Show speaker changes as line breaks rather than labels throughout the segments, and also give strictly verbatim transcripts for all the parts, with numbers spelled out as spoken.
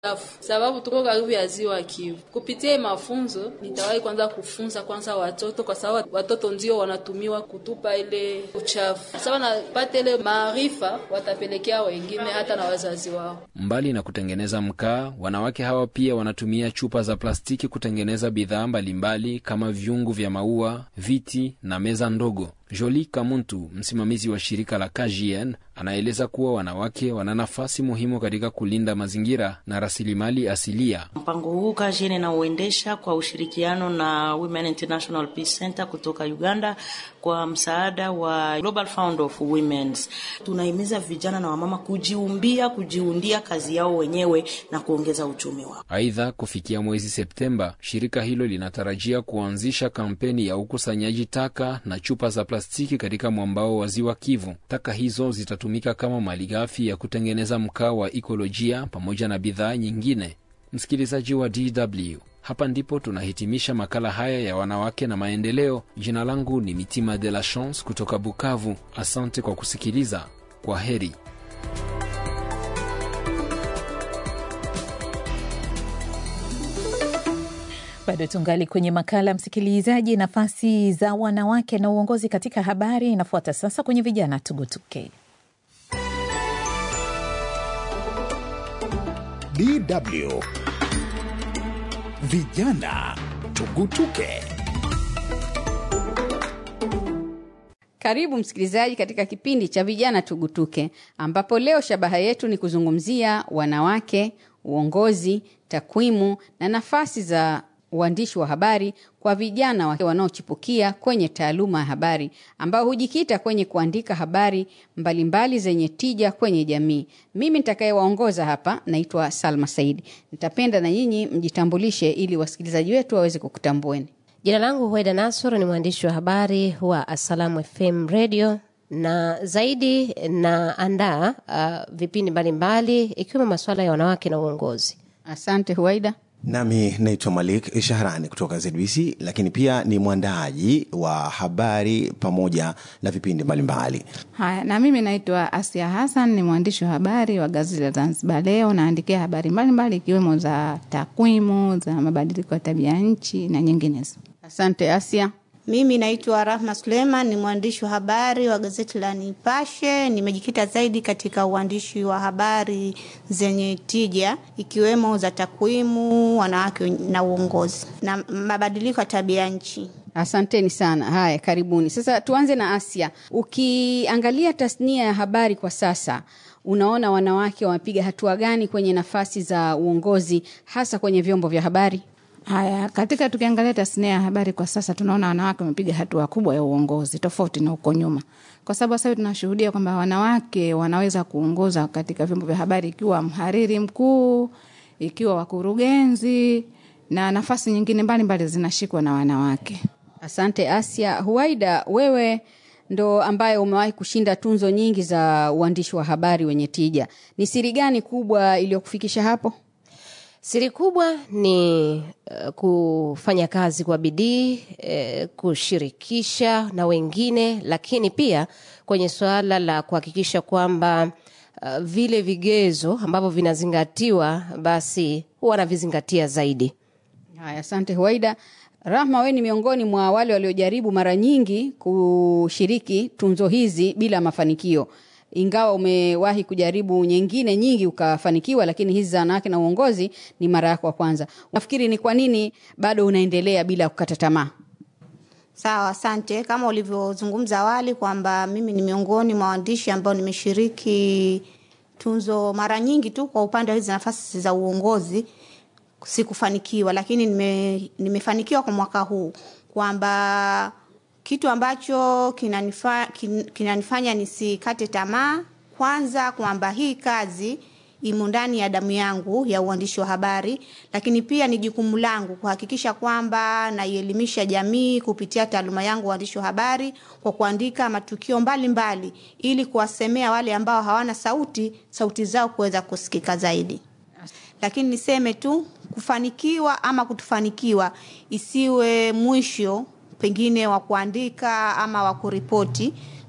Sababu tuko karibu ya ziwa Kivu. Kupitia mafunzo nitawahi kwanza kufunza kwanza watoto, kwa sababu watoto ndio wanatumiwa kutupa ile uchafu. Sasa wanapata ile maarifa, watapelekea wengine hata na wazazi wao.
Mbali na kutengeneza mkaa, wanawake hawa pia wanatumia chupa za plastiki kutengeneza bidhaa mbalimbali kama viungu vya maua, viti na meza ndogo. Jolie Kamuntu, msimamizi wa shirika la K J N, anaeleza kuwa wanawake wana nafasi muhimu katika kulinda mazingira na rasilimali asilia.
Mpango huu K J N na uendesha kwa ushirikiano na Women International Peace Center kutoka Uganda kwa msaada wa Global Fund of Women. Tunahimiza vijana na wamama kujiumbia, kujiundia kazi yao wenyewe na kuongeza uchumi wao.
Aidha, kufikia mwezi Septemba, shirika hilo linatarajia kuanzisha kampeni ya ukusanyaji taka na chupa za plastiki katika mwambao wa ziwa Kivu. Taka hizo zitatumika kama malighafi ya kutengeneza mkaa wa ekolojia pamoja na bidhaa nyingine. Msikilizaji wa D W, hapa ndipo tunahitimisha makala haya ya wanawake na maendeleo. Jina langu ni Mitima de la Chance kutoka Bukavu. Asante kwa kusikiliza. Kwa heri.
Bado tungali kwenye makala, msikilizaji. Nafasi za wanawake na uongozi katika habari inafuata sasa kwenye vijana tugutuke.
D W Vijana tugutuke.
Karibu msikilizaji katika kipindi cha vijana tugutuke, ambapo leo shabaha yetu ni kuzungumzia wanawake, uongozi, takwimu na nafasi za uandishi wa habari kwa vijana wanaochipukia kwenye taaluma ya habari, ambao hujikita kwenye kuandika habari mbalimbali mbali zenye tija kwenye jamii. Mimi nitakayewaongoza hapa naitwa Salma Said. Nitapenda na nyinyi mjitambulishe ili wasikilizaji wetu waweze kukutambueni.
Jina langu Huwaida Nasoro, ni mwandishi wa habari wa Asalamu F M Radio, na zaidi na andaa uh, vipindi mbalimbali ikiwemo masuala ya wanawake na uongozi.
Asante Huwaida.
Nami naitwa Malik Shahrani kutoka Z B C, lakini pia ni mwandaaji wa habari pamoja na vipindi mbalimbali.
Haya, na mimi naitwa Asia Hassan, ni mwandishi wa habari wa gazeti la Zanzibar Leo, naandikia habari mbalimbali ikiwemo za takwimu, za mabadiliko ya tabia nchi na nyinginezo.
Asante Asia.
Mimi naitwa Rahma Suleiman, ni mwandishi wa habari wa gazeti la Nipashe. Nimejikita zaidi katika uandishi wa habari zenye tija ikiwemo za takwimu, wanawake na uongozi na mabadiliko ya tabia nchi.
Asanteni sana. Haya, karibuni. Sasa tuanze na Asia. Ukiangalia tasnia ya habari kwa sasa, unaona wanawake wamepiga hatua gani kwenye nafasi za uongozi hasa kwenye vyombo vya habari?
Haya, katika tukiangalia tasnia ya habari kwa sasa, tunaona wanawake wamepiga hatua kubwa ya uongozi tofauti na huko nyuma. Kwa sababu sasa tunashuhudia kwamba wanawake wanaweza kuongoza katika vyombo vya habari, ikiwa mhariri mkuu, ikiwa wakurugenzi na nafasi nyingine mbalimbali zinashikwa na wanawake.
Asante Asia. Huwaida, wewe ndo ambaye umewahi kushinda tunzo nyingi za uandishi wa habari wenye tija. Ni siri gani kubwa iliyokufikisha hapo?
Siri kubwa ni uh, kufanya kazi kwa bidii, uh, kushirikisha na wengine, lakini pia kwenye suala la kuhakikisha kwamba uh, vile vigezo ambavyo vinazingatiwa basi wanavizingatia zaidi.
Haya, asante Huwaida. Rahma, wewe ni miongoni mwa wale waliojaribu mara nyingi kushiriki tunzo hizi bila mafanikio. Ingawa umewahi kujaribu nyingine nyingi ukafanikiwa, lakini hizi za wanawake na uongozi ni mara yako ya kwanza. Unafikiri ni kwa nini bado unaendelea bila kukata tamaa?
Sawa, asante. Kama ulivyozungumza awali kwamba mimi ni miongoni mwa waandishi ambao nimeshiriki tunzo mara nyingi tu kwa upande wa hizo nafasi za uongozi, sikufanikiwa, lakini nime, nimefanikiwa kwa mwaka huu kwamba kitu ambacho kinanifa, kin, kinanifanya nisikate tamaa, kwanza kwamba hii kazi imo ndani ya damu yangu ya uandishi wa habari, lakini pia ni jukumu langu kuhakikisha kwamba naielimisha jamii kupitia taaluma yangu uandishi wa habari kwa kuandika matukio mbalimbali mbali, ili kuwasemea wale ambao hawana sauti, sauti zao kuweza kusikika zaidi. Lakini niseme tu, kufanikiwa ama kutufanikiwa isiwe mwisho pengine wa kuandika ama wa kuripoti.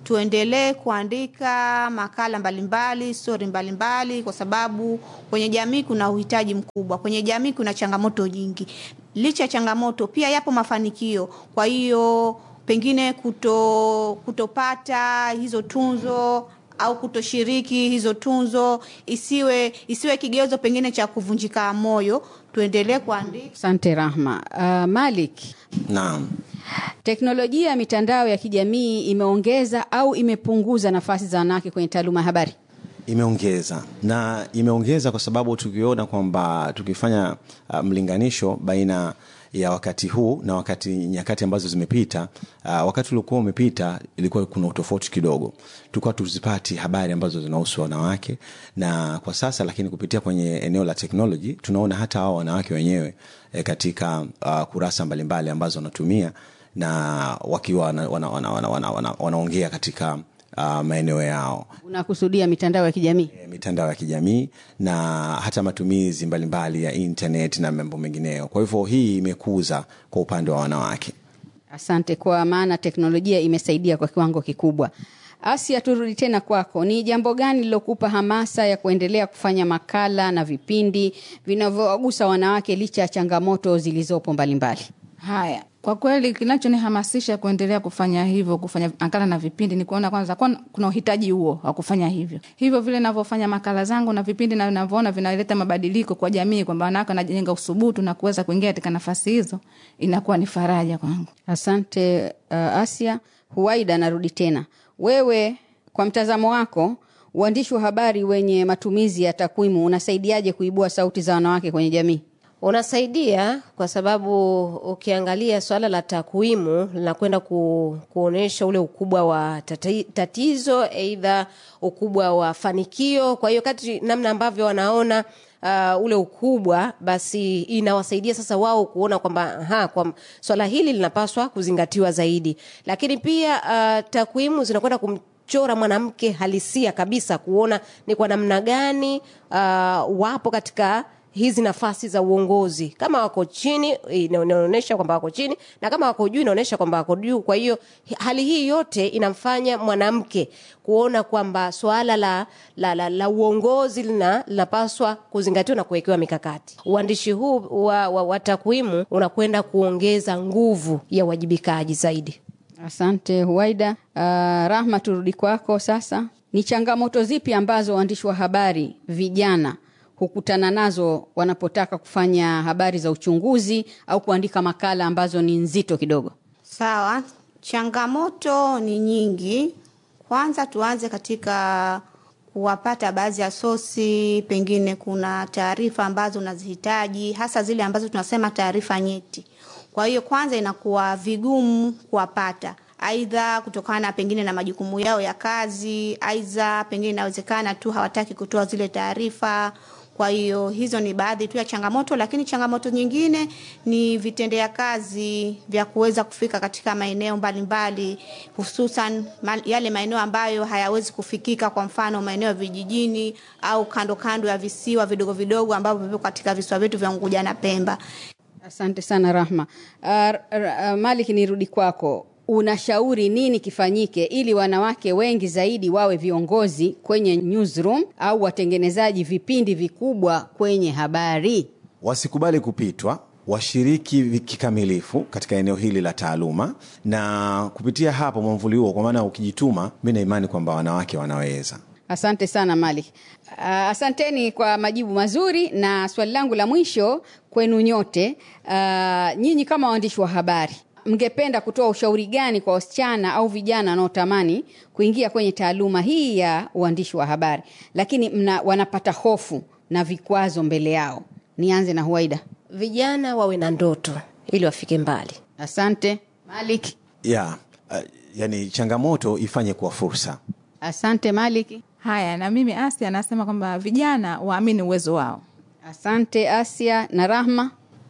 tuendelee kuandika makala mbalimbali, story mbalimbali, kwa sababu kwenye jamii kuna uhitaji mkubwa. Kwenye jamii kuna changamoto nyingi. Licha changamoto pia yapo mafanikio. Kwa hiyo pengine kuto kutopata hizo tunzo au kutoshiriki hizo tunzo isiwe isiwe kigezo pengine cha kuvunjika moyo. Tuendelee kuandika.
Asante Rahma. Uh, Malik.
Naam.
Teknolojia ya mitandao ya kijamii imeongeza au imepunguza nafasi za wanawake kwenye taaluma ya habari?
Imeongeza. Na imeongeza kwa sababu tukiona kwamba tukifanya uh, mlinganisho baina ya wakati huu na wakati nyakati ambazo zimepita, uh, wakati uliokuwa umepita ilikuwa kuna utofauti kidogo. Tulikuwa tuzipati habari ambazo zinahusu wanawake, na kwa sasa lakini kupitia kwenye eneo la technology tunaona hata hao wanawake wenyewe eh, katika uh, kurasa mbalimbali ambazo wanatumia na wakiwa wanaongea wana, wana, wana, wana, wana, wana katika Uh, maeneo yao.
Unakusudia mitandao ya kijamii?
E, mitandao ya kijamii na hata matumizi mbalimbali ya internet na mambo mengineyo. Kwa hivyo hii imekuza kwa upande wa wanawake.
Asante, kwa maana teknolojia imesaidia kwa kiwango kikubwa. Asia, turudi tena kwako. Ni jambo gani lilokupa hamasa ya kuendelea kufanya makala na vipindi vinavyowagusa wanawake licha ya changamoto zilizopo mbalimbali?
Haya, kwa kweli kinachonihamasisha kuendelea kufanya hivyo, kufanya makala na vipindi, ni kuona kwanza kuna uhitaji huo wa kufanya hivyo. Hivyo vile ninavyofanya makala zangu na vipindi na ninavyoona vinaleta mabadiliko kwa jamii, kwamba wanawake wanajenga uthubutu na kuweza kuingia katika nafasi hizo, inakuwa ni faraja kwangu.
Asante uh, Asia. Huwaida, narudi tena. Wewe kwa mtazamo wako, uandishi wa habari wenye matumizi ya takwimu unasaidiaje kuibua sauti za wanawake kwenye jamii?
Unasaidia kwa sababu ukiangalia swala la takwimu linakwenda ku, kuonesha ule ukubwa wa tati, tatizo, aidha ukubwa wa fanikio. Kwa hiyo kati namna ambavyo wanaona uh, ule ukubwa, basi inawasaidia sasa wao kuona kwamba aha, kwa swala hili linapaswa kuzingatiwa zaidi. Lakini pia uh, takwimu zinakwenda kum chora mwanamke halisia kabisa, kuona ni kwa namna gani uh, wapo katika hizi nafasi za uongozi. Kama wako chini inaonyesha kwamba wako chini, na kama wako juu inaonyesha kwamba wako juu. Kwa hiyo hali hii yote inamfanya mwanamke kuona kwamba swala la la, la, la uongozi lina linapaswa kuzingatiwa na kuwekewa mikakati. Uandishi huu wa, wa, wa takwimu unakwenda kuongeza nguvu ya wajibikaji zaidi.
Asante Huwaida. Uh, Rahma, turudi kwako sasa. Ni changamoto zipi ambazo waandishi wa habari vijana hukutana nazo wanapotaka kufanya habari za uchunguzi au kuandika makala ambazo ni nzito kidogo?
Sawa, changamoto ni nyingi. Kwanza tuanze katika kuwapata baadhi ya sosi, pengine kuna taarifa ambazo unazihitaji, hasa zile ambazo tunasema taarifa nyeti. Kwa hiyo kwanza inakuwa vigumu kuwapata, aidha kutokana pengine na majukumu yao ya kazi, aidha pengine inawezekana tu hawataki kutoa zile taarifa. Kwa hiyo hizo ni baadhi tu ya changamoto, lakini changamoto nyingine ni vitendea kazi vya kuweza kufika katika maeneo mbalimbali, hususan yale maeneo ambayo hayawezi kufikika, kwa mfano maeneo ya vijijini au kando kando ya visiwa vidogo vidogo ambavyo vipo katika visiwa vyetu vya Unguja na Pemba.
Asante sana Rahma. Uh, uh, Malik, nirudi kwako. Unashauri nini kifanyike ili wanawake wengi zaidi wawe viongozi kwenye newsroom au watengenezaji vipindi vikubwa kwenye habari?
Wasikubali kupitwa, washiriki kikamilifu katika eneo hili la taaluma, na kupitia hapo mwamvuli huo, kwa maana ukijituma, mimi na imani kwamba wanawake wanaweza.
Asante sana Malik. Uh, asanteni kwa majibu mazuri, na swali langu la mwisho kwenu nyote, uh, nyinyi kama waandishi wa habari, mngependa kutoa ushauri gani kwa wasichana au vijana wanaotamani kuingia kwenye taaluma hii ya uandishi wa habari, lakini mna, wanapata hofu na vikwazo mbele yao? Nianze na Huwaida.
Vijana wawe na ndoto ili wafike mbali.
Asante Malik.
Yeah, uh, yani changamoto ifanye kuwa fursa.
Asante Malik.
Haya, na mimi Asia nasema kwamba vijana waamini uwezo wao.
Asante Asia. Na Rahma?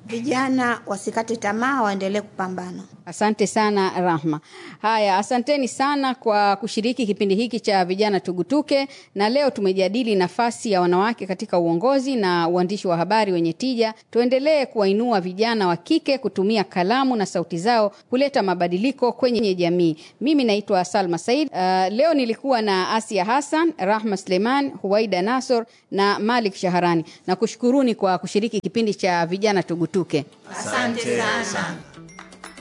vijana wasikate tamaa, waendelee kupambana.
Asante sana Rahma. Haya, asanteni sana kwa kushiriki kipindi hiki cha Vijana Tugutuke, na leo tumejadili nafasi ya wanawake katika uongozi na uandishi wa habari wenye tija. Tuendelee kuwainua vijana wa kike kutumia kalamu na sauti zao kuleta mabadiliko kwenye jamii. Mimi naitwa Salma Said. Uh, leo nilikuwa na Asia Hassan, Rahma Suleiman, Huwaida Nasor na Malik Shaharani. Na kushukuruni kwa kushiriki kipindi cha Vijana Tugutuke.
Asante sana.